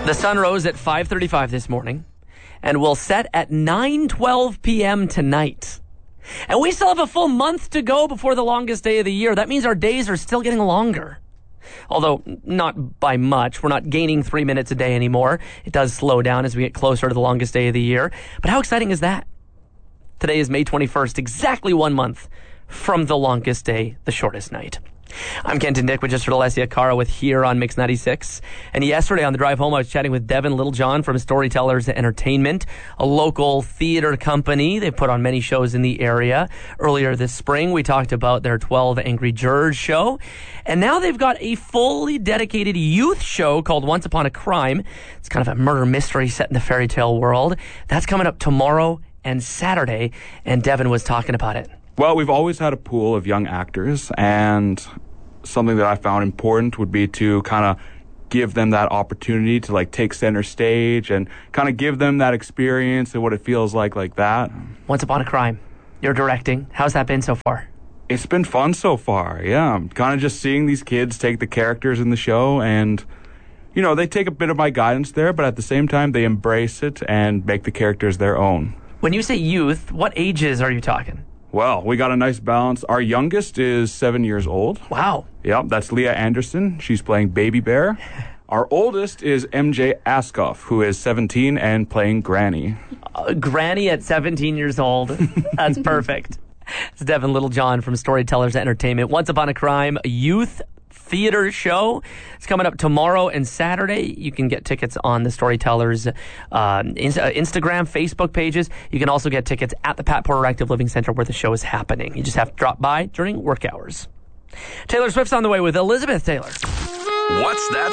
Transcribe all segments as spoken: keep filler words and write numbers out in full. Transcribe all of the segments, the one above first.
The sun rose at five thirty-five this morning and will set at nine twelve p.m. tonight. And we still have a full month to go before the longest day of the year. That means our days are still getting longer. Although not by much. We're not gaining three minutes a day anymore. It does slow down as we get closer to the longest day of the year. But how exciting is that? Today is May twenty-first, exactly one month from the longest day, the shortest night. I'm Kenton Dick with just for Alessia Cara with Here on Mix ninety-six. And yesterday on the drive home, I was chatting with Devin Littlejohn from Storytellers Entertainment, a local theater company. They put on many shows in the area. Earlier this spring, we talked about their twelve Angry Jurors show. And now they've got a fully dedicated youth show called Once Upon a Crime. It's kind of a murder mystery set in the fairy tale world. That's coming up tomorrow and Saturday. And Devin was talking about it. Well, we've always had a pool of young actors, and something that I found important would be to kind of give them that opportunity to like take center stage and kind of give them that experience and what it feels like like that. Once Upon a Crime, you're directing. How's that been so far? It's been fun so far, yeah. I'm kind of just seeing these kids take the characters in the show, and, you know, they take a bit of my guidance there, but at the same time, they embrace it and make the characters their own. When you say youth, what ages are you talking? Well, we got a nice balance. Our youngest is seven years old. Wow. Yep, that's Leah Anderson. She's playing Baby Bear. Our oldest is M J Askoff, who is seventeen and playing Granny. Uh, Granny at seventeen years old. That's perfect. It's Devin Littlejohn from Storytellers Entertainment. Once Upon a Crime, a youth theater show. It's coming up tomorrow and Saturday. You can get tickets on the Storytellers uh, in- uh, Instagram, Facebook pages. You can also get tickets at the Pat Porter Active Living Center where the show is happening. You just have to drop by during work hours. Taylor Swift's on the way with Elizabeth Taylor. What's that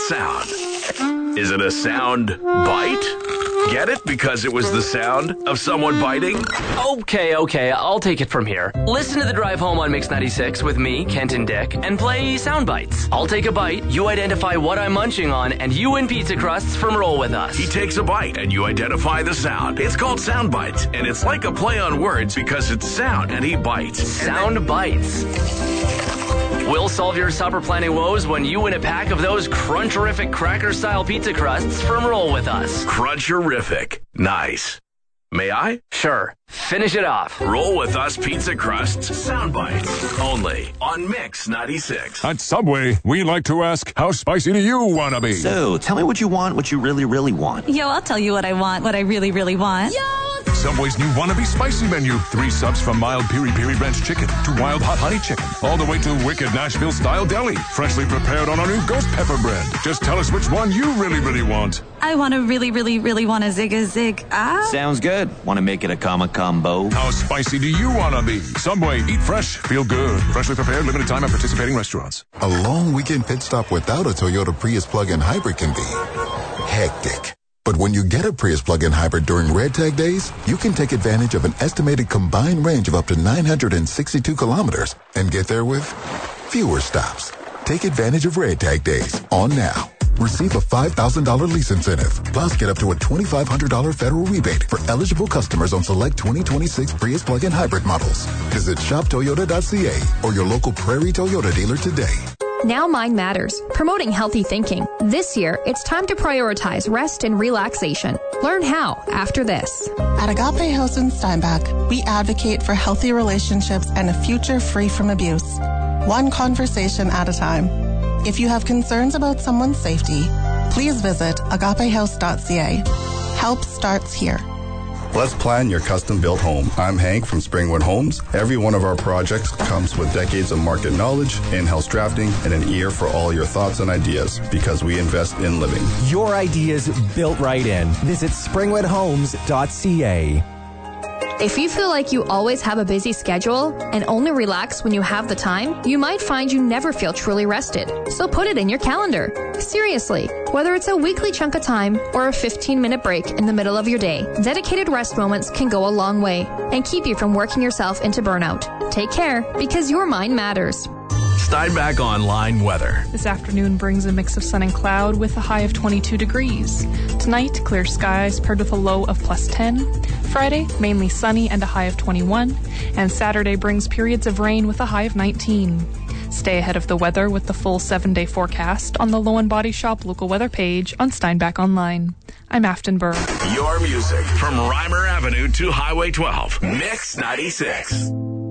sound? Is it a sound bite? Get it? Because it was the sound of someone biting? Okay, okay, I'll take it from here. Listen to the drive home on Mix ninety-six with me, Kenton Dick, and play sound bites. I'll take a bite, you identify what I'm munching on, and you win pizza crusts from Roll With Us. He takes a bite, and you identify the sound. It's called Sound Bites, and it's like a play on words because it's sound, and he bites. Sound then- bites. We'll solve your supper planning woes when you win a pack of those Cruncherific cracker-style pizza crusts from Roll With Us. Cruncherific. Nice. May I? Sure. Finish it off. Roll With Us pizza crusts. Sound bites. Only on Mix ninety-six. At Subway, we like to ask, how spicy do you want to be? So, tell me what you want, what you really, really want. Yo, I'll tell you what I want, what I really, really want. Yo! Subway's new Wannabe Spicy menu. Three subs from mild piri-piri ranch chicken to wild hot honey chicken. All the way to wicked Nashville-style deli. Freshly prepared on our new ghost pepper bread. Just tell us which one you really, really want. I want to really, really, really want a zig-a-zig. Ah. Sounds good. Want to make it a comma combo? How spicy do you want to be? Subway, eat fresh, feel good. Freshly prepared, limited time at participating restaurants. A long weekend pit stop without a Toyota Prius plug-in hybrid can be hectic. But when you get a Prius plug-in hybrid during Red Tag days, you can take advantage of an estimated combined range of up to nine hundred sixty-two kilometers and get there with fewer stops. Take advantage of Red Tag days on now. Receive a five thousand dollars lease incentive. Plus, get up to a twenty-five hundred dollars federal rebate for eligible customers on select twenty twenty-six Prius plug-in hybrid models. Visit shop toyota dot c a or your local Prairie Toyota dealer today. Now Mind Matters, promoting healthy thinking. This year, it's time to prioritize rest and relaxation. Learn how after this. At Agape House in Steinbach, we advocate for healthy relationships and a future free from abuse. One conversation at a time. If you have concerns about someone's safety, please visit agape house dot c a. Help starts here. Let's plan your custom-built home. I'm Hank from Springwood Homes. Every one of our projects comes with decades of market knowledge, in-house drafting, and an ear for all your thoughts and ideas because we invest in living. Your ideas built right in. Visit springwood homes dot c a. If you feel like you always have a busy schedule and only relax when you have the time, you might find you never feel truly rested. So put it in your calendar. Seriously, whether it's a weekly chunk of time or a fifteen-minute break in the middle of your day, dedicated rest moments can go a long way and keep you from working yourself into burnout. Take care, because your mind matters. Steinbach Online weather. This afternoon brings a mix of sun and cloud with a high of twenty-two degrees. Tonight, clear skies paired with a low of plus ten. Friday, mainly sunny and a high of twenty-one. And Saturday brings periods of rain with a high of nineteen. Stay ahead of the weather with the full seven-day forecast on the Low and Body Shop local weather page on Steinbach Online. I'm Afton Burr. Your music from Reimer Avenue to Highway twelve. Mix ninety-six.